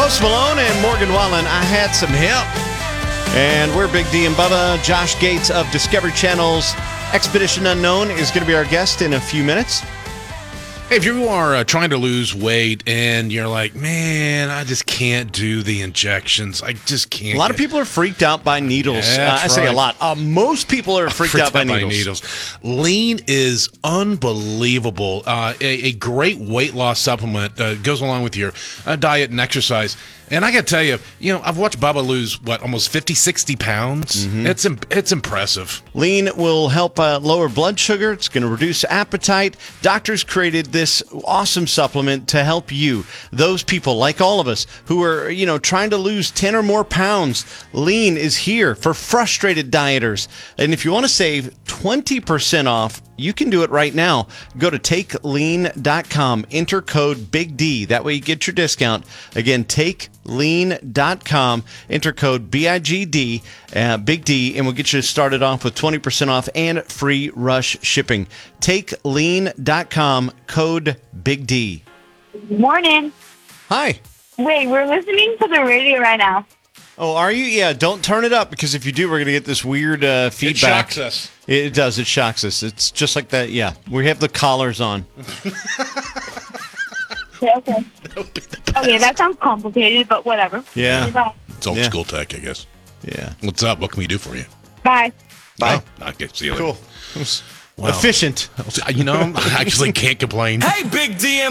Post Malone and Morgan Wallen, I Had Some Help. And we're Big D and Bubba. Josh Gates of Discovery Channel's Expedition Unknown is going to be our guest in a few minutes. Hey, if you are trying to lose weight and you're like, man, I just can't do the injections. I just can't. A lot of people are freaked out by needles. Yeah, I say a lot. Most people are freaked out by needles. Lean is unbelievable. A great weight loss supplement goes along with your diet and exercise. And I got to tell you, I've watched Bubba lose, almost 50, 60 pounds. Mm-hmm. It's impressive. Lean will help lower blood sugar. It's going to reduce appetite. Doctors created this awesome supplement to help you. Those people, like all of us, who are, trying to lose 10 or more pounds. Lean is here for frustrated dieters. And if you want to save 20% off, you can do it right now. Go to takelean.com. Enter code Big D. That way you get your discount. Again, takelean.com. Enter code BIGD, Big D, and we'll get you started off with 20% off and free rush shipping. Takelean.com, code Big D. Morning. Hi. Wait, we're listening to the radio right now. Oh, are you? Yeah, don't turn it up, because if you do, we're going to get this weird feedback. It shocks us. It does. It shocks us. It's just like that. Yeah, we have the collars on. Okay. Okay, that sounds complicated, but whatever. Yeah. Bye. It's old school tech, I guess. Yeah. What's up? What can we do for you? Bye. Bye. Oh, okay, see you later. Cool. Wow. Efficient. I actually can't complain. Hey, Big D.